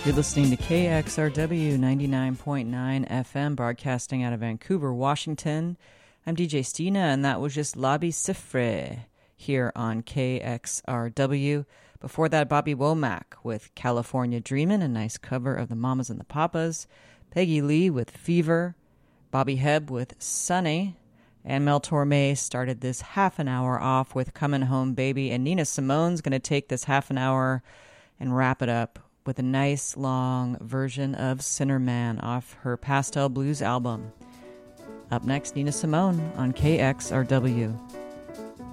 You're listening to KXRW 99.9 FM, broadcasting out of Vancouver, Washington. I'm DJ Stina, and that was just Labi Siffre here on KXRW. Before that, Bobby Womack with California Dreamin', a nice cover of the Mamas and the Papas. Peggy Lee with Fever. Bobby Hebb with Sunny. And Mel Torme started this half an hour off with Comin' Home Baby. And Nina Simone's going to take this half an hour and wrap it up with a nice long version of Sinner Man off her Pastel Blues album. Up next, Nina Simone on KXRW.